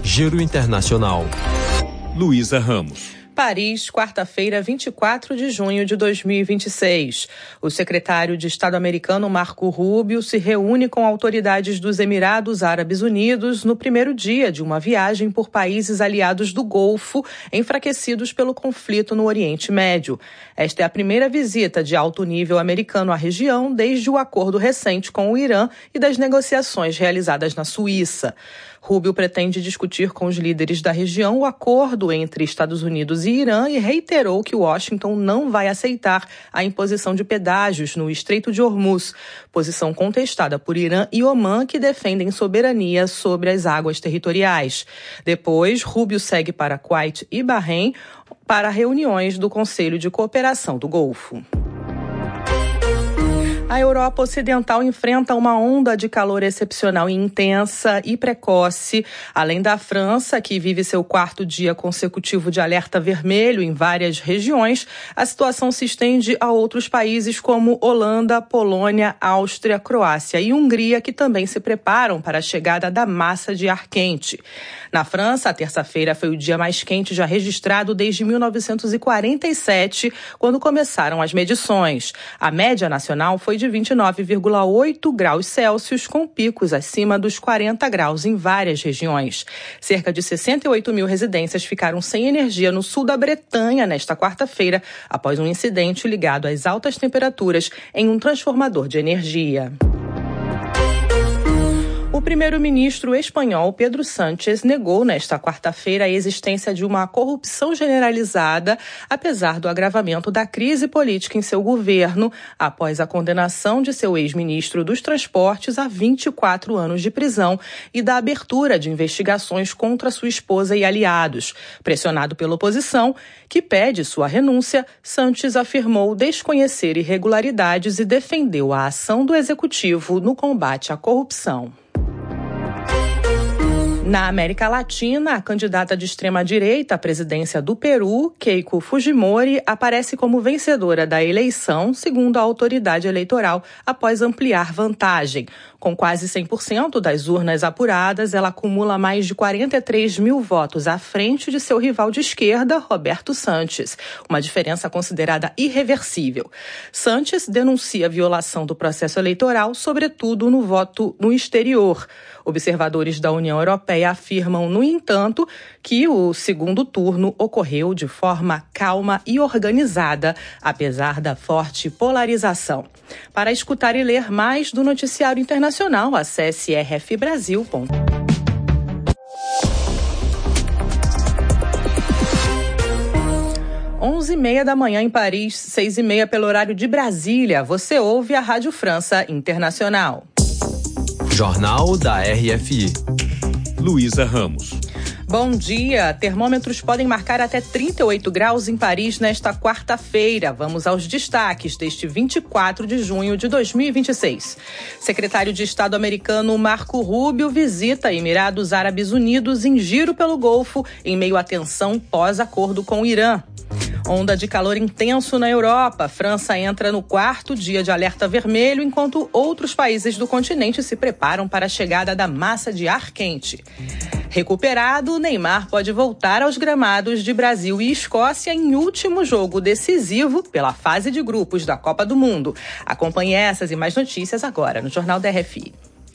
Giro Internacional. Luísa Ramos. Paris, quarta-feira, 24 de junho de 2026. O secretário de Estado americano Marco Rubio se reúne com autoridades dos Emirados Árabes Unidos no primeiro dia de uma viagem por países aliados do Golfo, enfraquecidos pelo conflito no Oriente Médio. Esta é a primeira visita de alto nível americano à região desde o acordo recente com o Irã e das negociações realizadas na Suíça. Rubio pretende discutir com os líderes da região o acordo entre Estados Unidos e Irã e reiterou que Washington não vai aceitar a imposição de pedágios no Estreito de Hormuz, posição contestada por Irã e Omã, que defendem soberania sobre as águas territoriais. Depois, Rubio segue para Kuwait e Bahrein para reuniões do Conselho de Cooperação do Golfo. A Europa Ocidental enfrenta uma onda de calor excepcional intensa e precoce. Além da França, que vive seu quarto dia consecutivo de alerta vermelho em várias regiões, a situação se estende a outros países como Holanda, Polônia, Áustria, Croácia e Hungria, que também se preparam para a chegada da massa de ar quente. Na França, a terça-feira foi o dia mais quente já registrado desde 1947, quando começaram as medições. A média nacional foi de 29,8 graus Celsius, com picos acima dos 40 graus em várias regiões. Cerca de 68 mil residências ficaram sem energia no sul da Bretanha nesta quarta-feira, após um incidente ligado às altas temperaturas em um transformador de energia. O primeiro-ministro espanhol Pedro Sánchez negou nesta quarta-feira a existência de uma corrupção generalizada, apesar do agravamento da crise política em seu governo, após a condenação de seu ex-ministro dos Transportes a 24 anos de prisão e da abertura de investigações contra sua esposa e aliados. Pressionado pela oposição, que pede sua renúncia, Sánchez afirmou desconhecer irregularidades e defendeu a ação do executivo no combate à corrupção. Na América Latina, a candidata de extrema-direita à presidência do Peru, Keiko Fujimori, aparece como vencedora da eleição, segundo a autoridade eleitoral, após ampliar vantagem. Com quase 100% das urnas apuradas, ela acumula mais de 43 mil votos à frente de seu rival de esquerda, Roberto Sanches, uma diferença considerada irreversível. Sanches denuncia a violação do processo eleitoral, sobretudo no voto no exterior. Observadores da União Europeia afirmam, no entanto, que o segundo turno ocorreu de forma calma e organizada, apesar da forte polarização. Para escutar e ler mais do noticiário internacional, acesse rfbrasil.com. 11h30 da manhã em Paris, 6h30 pelo horário de Brasília. Você ouve a Rádio França Internacional. Jornal da RFI. Luísa Ramos. Bom dia. Termômetros podem marcar até 38 graus em Paris nesta quarta-feira. Vamos aos destaques deste 24 de junho de 2026. Secretário de Estado americano Marco Rubio visita Emirados Árabes Unidos em giro pelo Golfo em meio à tensão pós-acordo com o Irã. Onda de calor intenso na Europa. França entra no quarto dia de alerta vermelho, enquanto outros países do continente se preparam para a chegada da massa de ar quente. Recuperado, Neymar pode voltar aos gramados de Brasil e Escócia em último jogo decisivo pela fase de grupos da Copa do Mundo. Acompanhe essas e mais notícias agora no Jornal da RFI.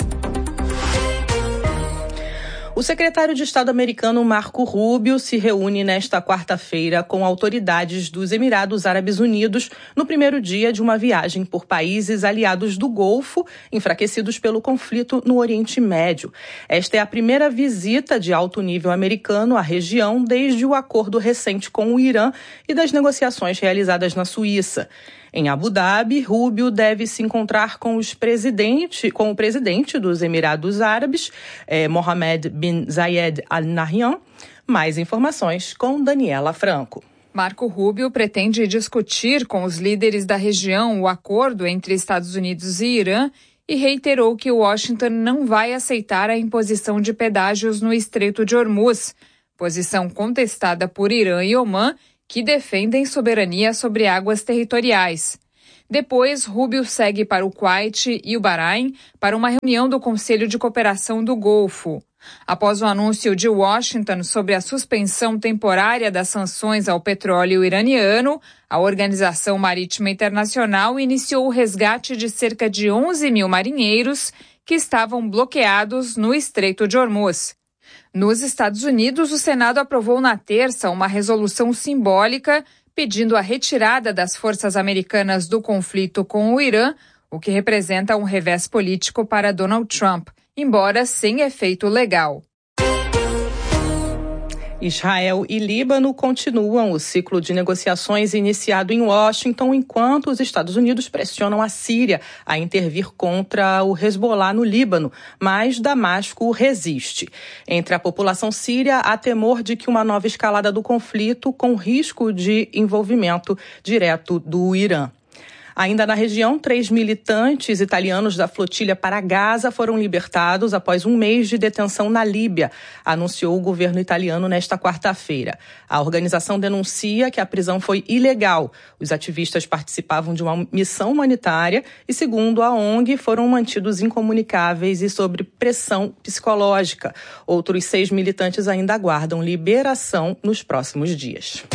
O secretário de Estado americano Marco Rubio se reúne nesta quarta-feira com autoridades dos Emirados Árabes Unidos no primeiro dia de uma viagem por países aliados do Golfo, enfraquecidos pelo conflito no Oriente Médio. Esta é a primeira visita de alto nível americano à região desde o acordo recente com o Irã e das negociações realizadas na Suíça. Em Abu Dhabi, Rubio deve se encontrar com o presidente dos Emirados Árabes, Mohammed bin Zayed Al Nahyan. Mais informações com Daniela Franco. Marco Rubio pretende discutir com os líderes da região o acordo entre Estados Unidos e Irã e reiterou que Washington não vai aceitar a imposição de pedágios no Estreito de Hormuz, posição contestada por Irã e Omã, que defendem soberania sobre águas territoriais. Depois, Rubio segue para o Kuwait e o Bahrein para uma reunião do Conselho de Cooperação do Golfo. Após o anúncio de Washington sobre a suspensão temporária das sanções ao petróleo iraniano, a Organização Marítima Internacional iniciou o resgate de cerca de 11 mil marinheiros que estavam bloqueados no Estreito de Hormuz. Nos Estados Unidos, o Senado aprovou na terça uma resolução simbólica pedindo a retirada das forças americanas do conflito com o Irã, o que representa um revés político para Donald Trump, embora sem efeito legal. Israel e Líbano continuam o ciclo de negociações iniciado em Washington, enquanto os Estados Unidos pressionam a Síria a intervir contra o Hezbollah no Líbano, mas Damasco resiste. Entre a população síria, há temor de que uma nova escalada do conflito com risco de envolvimento direto do Irã. Ainda na região, 3 militantes italianos da flotilha para Gaza foram libertados após um mês de detenção na Líbia, anunciou o governo italiano nesta quarta-feira. A organização denuncia que a prisão foi ilegal. Os ativistas participavam de uma missão humanitária e, segundo a ONG, foram mantidos incomunicáveis e sob pressão psicológica. Outros 6 militantes ainda aguardam liberação nos próximos dias.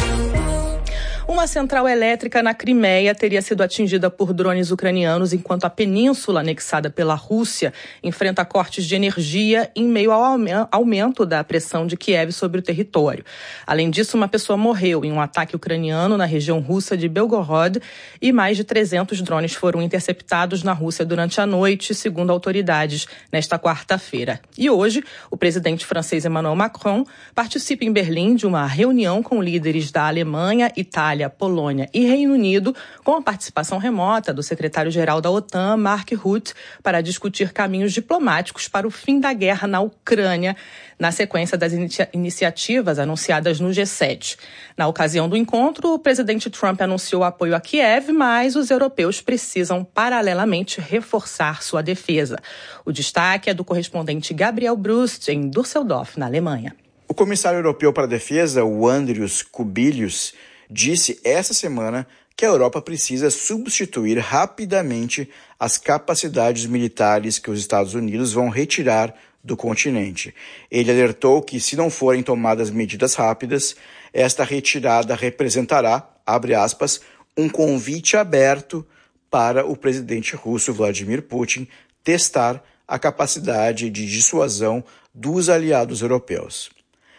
Uma central elétrica na Crimeia teria sido atingida por drones ucranianos enquanto a península anexada pela Rússia enfrenta cortes de energia em meio ao aumento da pressão de Kiev sobre o território. Além disso, uma pessoa morreu em um ataque ucraniano na região russa de Belgorod e mais de 300 drones foram interceptados na Rússia durante a noite, segundo autoridades, nesta quarta-feira. E hoje, o presidente francês Emmanuel Macron participa em Berlim de uma reunião com líderes da Alemanha, Itália, Polônia e Reino Unido, com a participação remota do secretário-geral da OTAN, Mark Rutte, para discutir caminhos diplomáticos para o fim da guerra na Ucrânia, na sequência das iniciativas anunciadas no G7. Na ocasião do encontro, o presidente Trump anunciou apoio a Kiev, mas os europeus precisam, paralelamente, reforçar sua defesa. O destaque é do correspondente Gabriel Brust, em Düsseldorf, na Alemanha. O comissário europeu para a defesa, o Andrius Kubilius, disse esta semana que a Europa precisa substituir rapidamente as capacidades militares que os Estados Unidos vão retirar do continente. Ele alertou que, se não forem tomadas medidas rápidas, esta retirada representará, abre aspas, um convite aberto para o presidente russo Vladimir Putin testar a capacidade de dissuasão dos aliados europeus.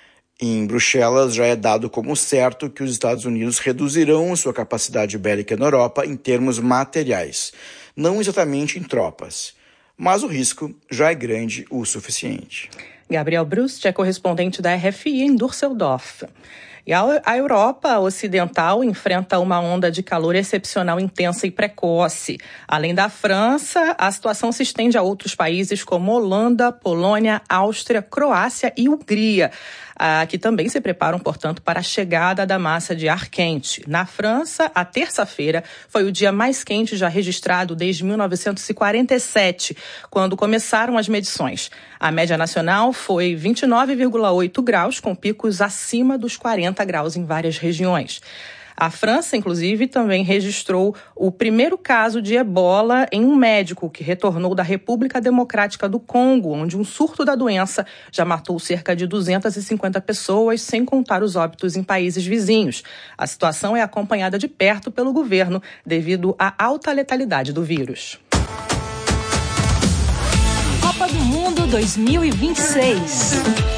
Em Bruxelas, já é dado como certo que os Estados Unidos reduzirão sua capacidade bélica na Europa em termos materiais, não exatamente em tropas, mas o risco já é grande o suficiente. Gabriel Brust é correspondente da RFI em Düsseldorf. E a Europa Ocidental enfrenta uma onda de calor excepcional, intensa e precoce. Além da França, a situação se estende a outros países como Holanda, Polônia, Áustria, Croácia e Hungria, que também se preparam, portanto, para a chegada da massa de ar quente. Na França, a terça-feira foi o dia mais quente já registrado desde 1947, quando começaram as medições. A média nacional foi 29,8 graus, com picos acima dos 40 graus em várias regiões. A França, inclusive, também registrou o primeiro caso de ebola em um médico que retornou da República Democrática do Congo, onde um surto da doença já matou cerca de 250 pessoas, sem contar os óbitos em países vizinhos. A situação é acompanhada de perto pelo governo devido à alta letalidade do vírus. Copa do Mundo 2026.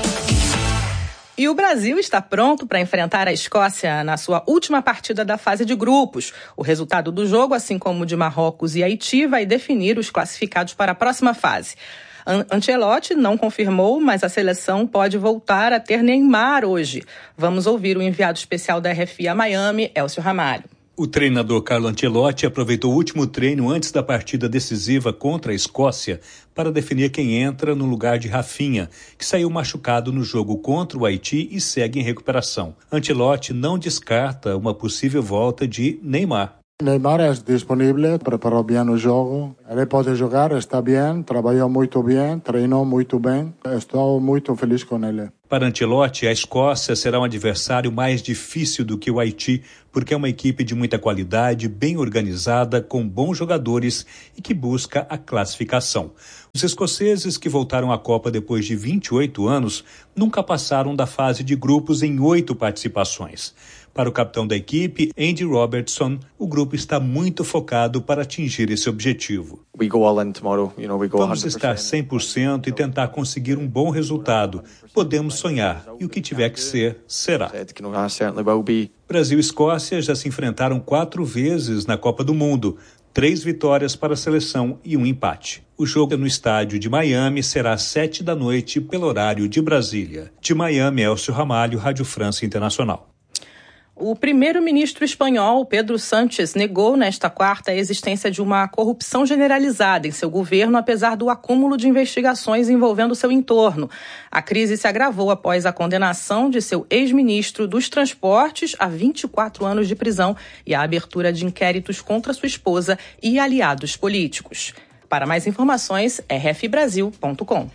E o Brasil está pronto para enfrentar a Escócia na sua última partida da fase de grupos. O resultado do jogo, assim como o de Marrocos e Haiti, vai definir os classificados para a próxima fase. Ancelotti não confirmou, mas a seleção pode voltar a ter Neymar hoje. Vamos ouvir o enviado especial da RFI a Miami, Elcio Ramalho. O treinador Carlo Ancelotti aproveitou o último treino antes da partida decisiva contra a Escócia para definir quem entra no lugar de Rafinha, que saiu machucado no jogo contra o Haiti e segue em recuperação. Ancelotti não descarta uma possível volta de Neymar. Neymar é disponível, preparou bem o jogo. Ele pode jogar, está bem, trabalhou muito bem, treinou muito bem. Estou muito feliz com ele. Para Ancelotti, a Escócia será um adversário mais difícil do que o Haiti, porque é uma equipe de muita qualidade, bem organizada, com bons jogadores e que busca a classificação. Os escoceses, que voltaram à Copa depois de 28 anos, nunca passaram da fase de grupos em 8 participações. Para o capitão da equipe, Andy Robertson, o grupo está muito focado para atingir esse objetivo. Vamos estar 100% e tentar conseguir um bom resultado. Podemos sonhar, e o que tiver que ser, será. Brasil e Escócia já se enfrentaram 4 vezes na Copa do Mundo. 3 vitórias para a seleção e 1 empate. O jogo no estádio de Miami será às 7 da noite, pelo horário de Brasília. De Miami, Elcio Ramalho, Rádio França Internacional. O primeiro-ministro espanhol, Pedro Sánchez, negou nesta quarta a existência de uma corrupção generalizada em seu governo, apesar do acúmulo de investigações envolvendo seu entorno. A crise se agravou após a condenação de seu ex-ministro dos Transportes a 24 anos de prisão e a abertura de inquéritos contra sua esposa e aliados políticos. Para mais informações, rfbrasil.com.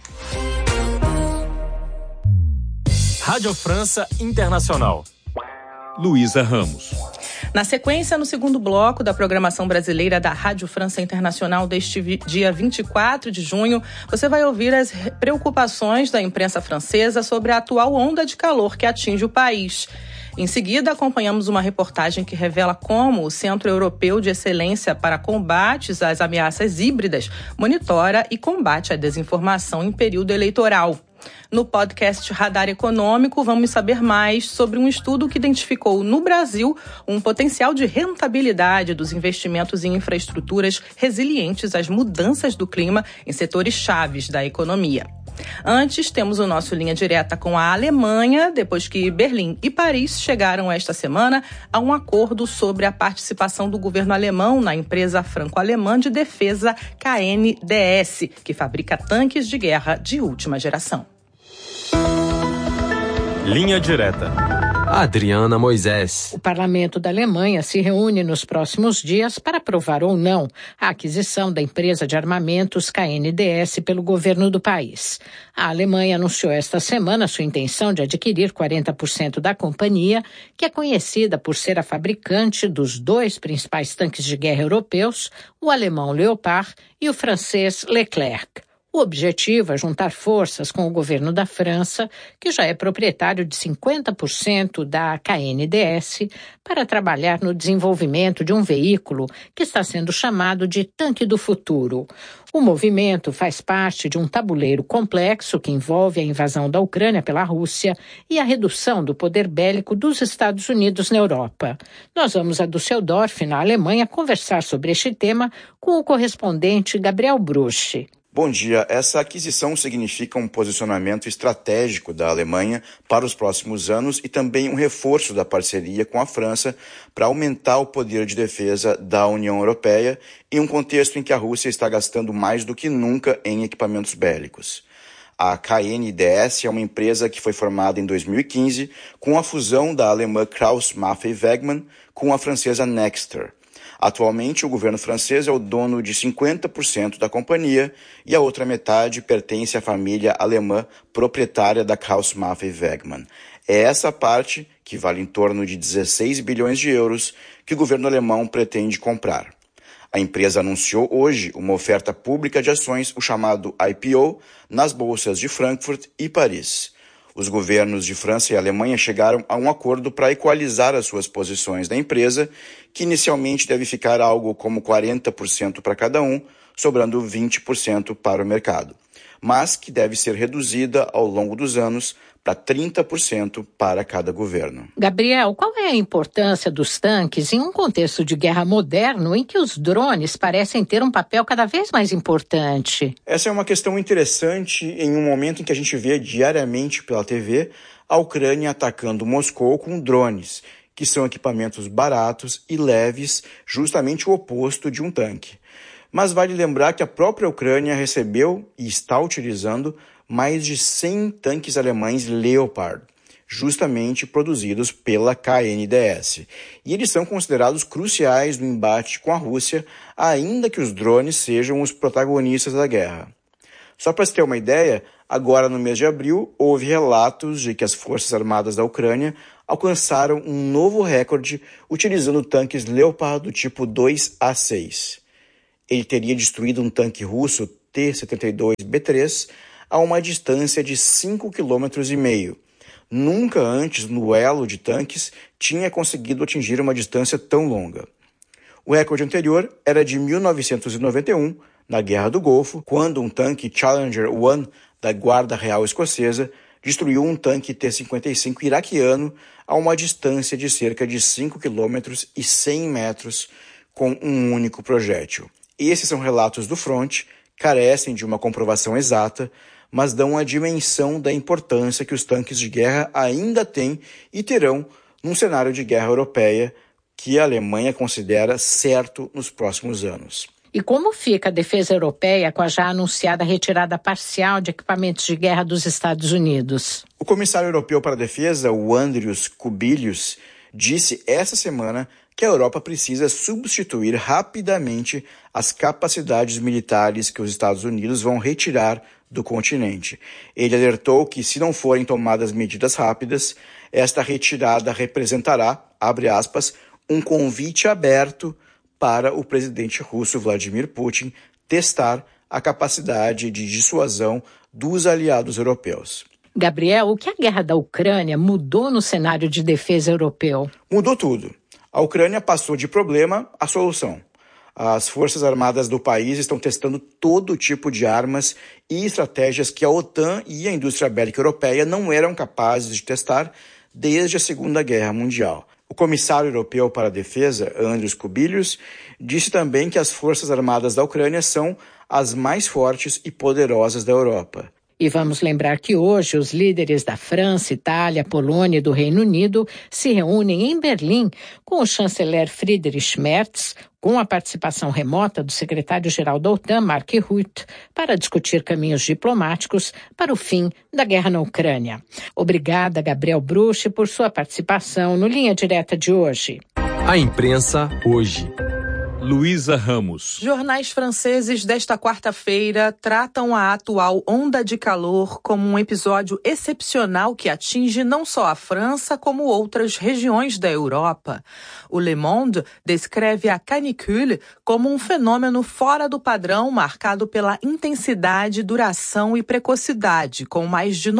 Rádio França Internacional. Luísa Ramos. Na sequência, no segundo bloco da programação brasileira da Rádio França Internacional deste dia 24 de junho, você vai ouvir as preocupações da imprensa francesa sobre a atual onda de calor que atinge o país. Em seguida, acompanhamos uma reportagem que revela como o Centro Europeu de Excelência para Combates às Ameaças Híbridas monitora e combate a desinformação em período eleitoral. No podcast Radar Econômico, vamos saber mais sobre um estudo que identificou no Brasil um potencial de rentabilidade dos investimentos em infraestruturas resilientes às mudanças do clima em setores chaves da economia. Antes, temos o nosso Linha Direta com a Alemanha, depois que Berlim e Paris chegaram esta semana a um acordo sobre a participação do governo alemão na empresa franco-alemã de defesa KNDS, que fabrica tanques de guerra de última geração. Linha Direta. Adriana Moisés. O parlamento da Alemanha se reúne nos próximos dias para aprovar ou não a aquisição da empresa de armamentos KNDS pelo governo do país. A Alemanha anunciou esta semana sua intenção de adquirir 40% da companhia, que é conhecida por ser a fabricante dos 2 principais tanques de guerra europeus, o alemão Leopard e o francês Leclerc. O objetivo é juntar forças com o governo da França, que já é proprietário de 50% da KNDS, para trabalhar no desenvolvimento de um veículo que está sendo chamado de Tanque do Futuro. O movimento faz parte de um tabuleiro complexo que envolve a invasão da Ucrânia pela Rússia e a redução do poder bélico dos Estados Unidos na Europa. Nós vamos a Düsseldorf, na Alemanha, conversar sobre este tema com o correspondente Gabriel Bruch. Bom dia. Essa aquisição significa um posicionamento estratégico da Alemanha para os próximos anos e também um reforço da parceria com a França para aumentar o poder de defesa da União Europeia em um contexto em que a Rússia está gastando mais do que nunca em equipamentos bélicos. A KNDS é uma empresa que foi formada em 2015 com a fusão da alemã Krauss Maffei Wegmann com a francesa Nexter. Atualmente, o governo francês é o dono de 50% da companhia e a outra metade pertence à família alemã proprietária da Krauss Maffei Wegmann. É essa parte, que vale em torno de 16 bilhões de euros, que o governo alemão pretende comprar. A empresa anunciou hoje uma oferta pública de ações, o chamado IPO, nas bolsas de Frankfurt e Paris. Os governos de França e Alemanha chegaram a um acordo para equalizar as suas posições da empresa, que inicialmente deve ficar algo como 40% para cada um, sobrando 20% para o mercado, mas que deve ser reduzida ao longo dos anos para 30% para cada governo. Gabriel, qual é a importância dos tanques em um contexto de guerra moderno em que os drones parecem ter um papel cada vez mais importante? Essa é uma questão interessante em um momento em que a gente vê diariamente pela TV a Ucrânia atacando Moscou com drones, que são equipamentos baratos e leves, justamente o oposto de um tanque. Mas vale lembrar que a própria Ucrânia recebeu e está utilizando mais de 100 tanques alemães Leopard. justamente produzidos pela KNDS. E eles são considerados cruciais no embate com a Rússia, ainda que os drones sejam os protagonistas da guerra. Só para se ter uma ideia, agora no mês de abril, houve relatos de que as Forças Armadas da Ucrânia alcançaram um novo recorde utilizando tanques Leopard do tipo 2A6. Ele teria destruído um tanque russo T-72B3 a uma distância de 5,5 km. Nunca antes, no duelo de tanques, tinha conseguido atingir uma distância tão longa. O recorde anterior era de 1991, na Guerra do Golfo, quando um tanque Challenger 1 da Guarda Real Escocesa destruiu um tanque T-55 iraquiano a uma distância de cerca de 5 km e 100 metros com um único projétil. Esses são relatos do fronte, carecem de uma comprovação exata, mas dão a dimensão da importância que os tanques de guerra ainda têm e terão num cenário de guerra europeia que a Alemanha considera certo nos próximos anos. E como fica a defesa europeia com a já anunciada retirada parcial de equipamentos de guerra dos Estados Unidos? O comissário europeu para a defesa, o Andrius Kubilius, disse essa semana que a Europa precisa substituir rapidamente as capacidades militares que os Estados Unidos vão retirar do continente. Ele alertou que, se não forem tomadas medidas rápidas, esta retirada representará, abre aspas, um convite aberto para o presidente russo Vladimir Putin testar a capacidade de dissuasão dos aliados europeus. Gabriel, o que a guerra da Ucrânia mudou no cenário de defesa europeu? Mudou tudo. A Ucrânia passou de problema à solução. As Forças Armadas do país estão testando todo tipo de armas e estratégias que a OTAN e a indústria bélica europeia não eram capazes de testar desde a Segunda Guerra Mundial. O comissário europeu para a defesa, Andrius Kubilius, disse também que as Forças Armadas da Ucrânia são as mais fortes e poderosas da Europa. E vamos lembrar que hoje os líderes da França, Itália, Polônia e do Reino Unido se reúnem em Berlim com o chanceler Friedrich Merz, com a participação remota do secretário-geral da OTAN, Mark Rutte, para discutir caminhos diplomáticos para o fim da guerra na Ucrânia. Obrigada, Gabriel Bruch, por sua participação no Linha Direta de hoje. A imprensa hoje. Luísa Ramos. Jornais franceses desta quarta-feira tratam a atual onda de calor como um episódio excepcional que atinge não só a França, como outras regiões da Europa. O Le Monde descreve a canicule como um fenômeno fora do padrão marcado pela intensidade, duração e precocidade, com mais de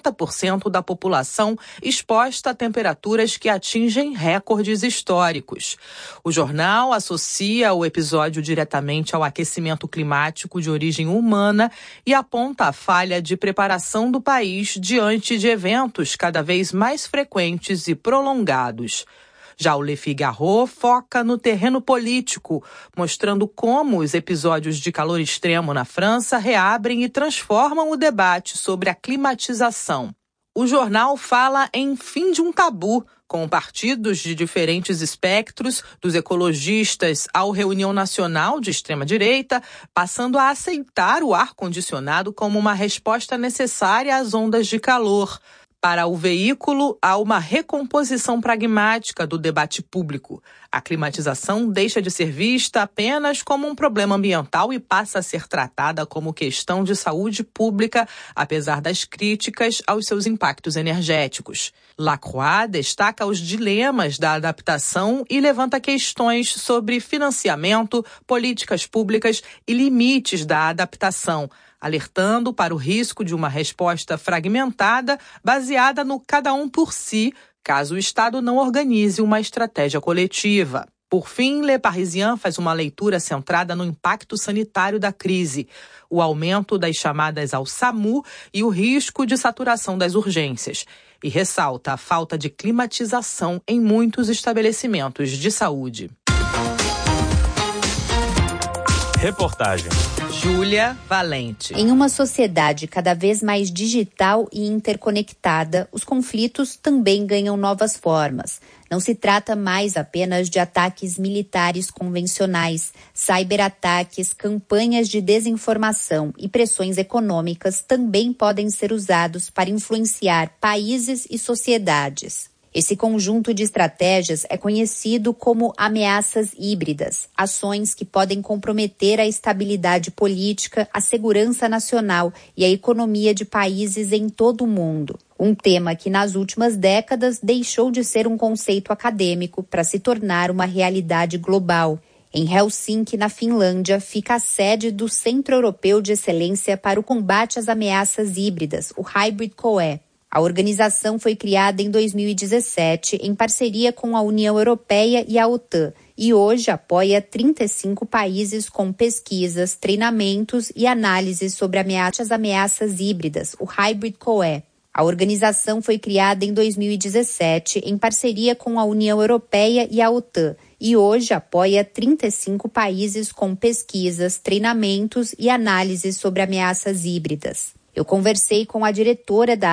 90% da população exposta a temperaturas que atingem recordes históricos. O jornal associa o episódio diretamente ao aquecimento climático de origem humana e aponta a falha de preparação do país diante de eventos cada vez mais frequentes e prolongados. Já o Le Figaro foca no terreno político, mostrando como os episódios de calor extremo na França reabrem e transformam o debate sobre a climatização. O jornal fala em fim de um tabu, com partidos de diferentes espectros, dos ecologistas ao Reunião Nacional de extrema-direita, passando a aceitar o ar-condicionado como uma resposta necessária às ondas de calor. Para o veículo, há uma recomposição pragmática do debate público. A climatização deixa de ser vista apenas como um problema ambiental e passa a ser tratada como questão de saúde pública, apesar das críticas aos seus impactos energéticos. Lacroix destaca os dilemas da adaptação e levanta questões sobre financiamento, políticas públicas e limites da adaptação, alertando para o risco de uma resposta fragmentada baseada no cada um por si, caso o Estado não organize uma estratégia coletiva. Por fim, Le Parisien faz uma leitura centrada no impacto sanitário da crise, o aumento das chamadas ao SAMU e o risco de saturação das urgências, e ressalta a falta de climatização em muitos estabelecimentos de saúde. Reportagem Júlia Valente. Em uma sociedade cada vez mais digital e interconectada, os conflitos também ganham novas formas. Não se trata mais apenas de ataques militares convencionais. Cyberataques, campanhas de desinformação e pressões econômicas também podem ser usados para influenciar países e sociedades. Esse conjunto de estratégias é conhecido como ameaças híbridas, ações que podem comprometer a estabilidade política, a segurança nacional e a economia de países em todo o mundo. Um tema que nas últimas décadas deixou de ser um conceito acadêmico para se tornar uma realidade global. Em Helsinki, na Finlândia, fica a sede do Centro Europeu de Excelência para o Combate às Ameaças Híbridas, o Hybrid COE. A organização foi criada em 2017 em parceria com a União Europeia e a OTAN e hoje apoia 35 países com pesquisas, treinamentos e análises sobre ameaças híbridas, o Hybrid COE. A organização foi criada em 2017 em parceria com a União Europeia e a OTAN e hoje apoia 35 países com pesquisas, treinamentos e análises sobre ameaças híbridas. Eu conversei com a diretora da